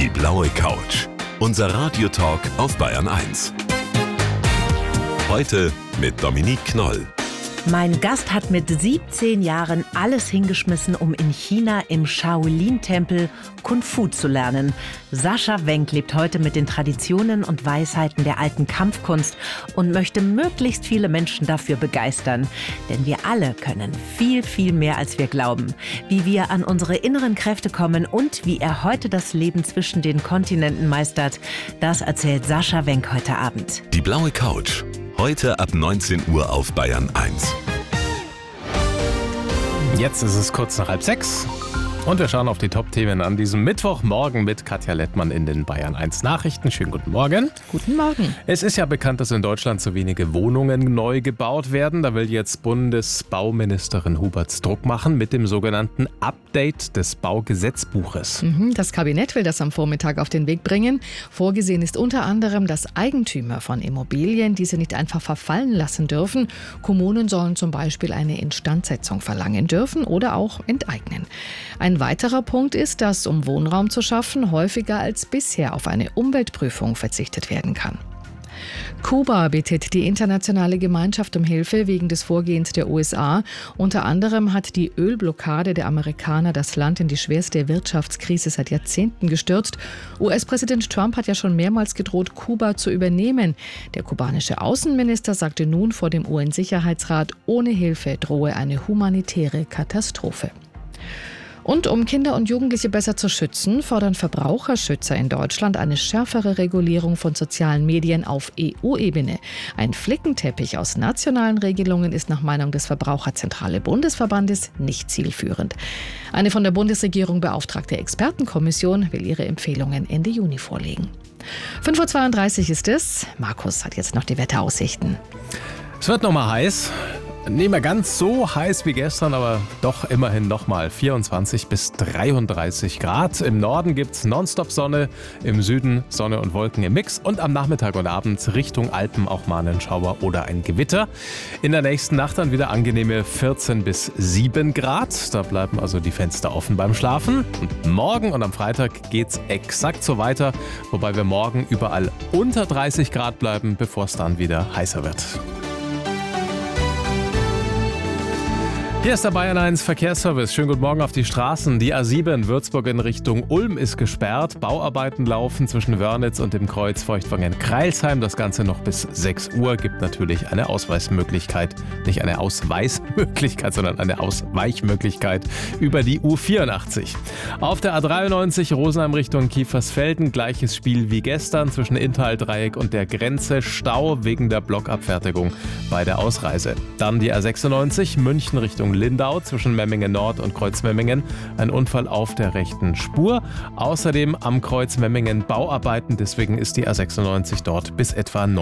Die blaue Couch. Unser Radiotalk auf Bayern 1. Heute mit Dominique Knoll. Mein Gast hat mit 17 Jahren alles hingeschmissen, um in China im Shaolin-Tempel Kung Fu zu lernen. Sascha Wenk lebt heute mit den Traditionen und Weisheiten der alten Kampfkunst und möchte möglichst viele Menschen dafür begeistern. Denn wir alle können viel, viel mehr, als wir glauben. Wie wir an unsere inneren Kräfte kommen und wie er heute das Leben zwischen den Kontinenten meistert, das erzählt Sascha Wenk heute Abend. Die blaue Couch. Heute ab 19 Uhr auf Bayern 1. Jetzt ist es kurz nach 5:30 und wir schauen auf die Top-Themen an diesem Mittwochmorgen mit Katja Lettmann in den Bayern 1 Nachrichten. Schönen guten Morgen. Guten Morgen. Es ist ja bekannt, dass in Deutschland so wenige Wohnungen neu gebaut werden. Da will jetzt Bundesbauministerin Hubert Druck machen mit dem sogenannten Update des Baugesetzbuches. Das Kabinett will das am Vormittag auf den Weg bringen. Vorgesehen ist unter anderem, dass Eigentümer von Immobilien diese nicht einfach verfallen lassen dürfen. Kommunen sollen zum Beispiel eine Instandsetzung verlangen dürfen oder auch enteignen. Ein weiterer Punkt ist, dass, um Wohnraum zu schaffen, häufiger als bisher auf eine Umweltprüfung verzichtet werden kann. Kuba bittet die internationale Gemeinschaft um Hilfe wegen des Vorgehens der USA. Unter anderem hat die Ölblockade der Amerikaner das Land in die schwerste Wirtschaftskrise seit Jahrzehnten gestürzt. US-Präsident Trump hat ja schon mehrmals gedroht, Kuba zu übernehmen. Der kubanische Außenminister sagte nun vor dem UN-Sicherheitsrat, ohne Hilfe drohe eine humanitäre Katastrophe. Und um Kinder und Jugendliche besser zu schützen, fordern Verbraucherschützer in Deutschland eine schärfere Regulierung von sozialen Medien auf EU-Ebene. Ein Flickenteppich aus nationalen Regelungen ist nach Meinung des Verbraucherzentrale Bundesverbandes nicht zielführend. Eine von der Bundesregierung beauftragte Expertenkommission will ihre Empfehlungen Ende Juni vorlegen. 5:32 Uhr ist es. Markus hat jetzt noch die Wetteraussichten. Es wird nochmal heiß. Nicht mehr ganz so heiß wie gestern, aber doch immerhin nochmal 24 bis 33 Grad. Im Norden gibt es Nonstop-Sonne, im Süden Sonne und Wolken im Mix und am Nachmittag und Abend Richtung Alpen auch mal einen Schauer oder ein Gewitter. In der nächsten Nacht dann wieder angenehme 14 bis 7 Grad. Da bleiben also die Fenster offen beim Schlafen. Und morgen und am Freitag geht's exakt so weiter, wobei wir morgen überall unter 30 Grad bleiben, bevor es dann wieder heißer wird. Hier ist der Bayern 1 Verkehrsservice. Schönen guten Morgen auf die Straßen. Die A7 Würzburg in Richtung Ulm ist gesperrt. Bauarbeiten laufen zwischen Wörnitz und dem Kreuz Feuchtwangen-Kreilsheim. Das Ganze noch bis 6 Uhr. Gibt natürlich eine Ausweismöglichkeit. Nicht eine Ausweismöglichkeit, sondern eine Ausweichmöglichkeit über die U84. Auf der A93 Rosenheim Richtung Kiefersfelden. Gleiches Spiel wie gestern zwischen Inntal-Dreieck und der Grenze. Stau wegen der Blockabfertigung bei der Ausreise. Dann die A96 München Richtung Lindau zwischen Memmingen Nord und Kreuz Memmingen. Ein Unfall auf der rechten Spur. Außerdem am Kreuz Memmingen Bauarbeiten. Deswegen ist die A96 dort bis etwa 9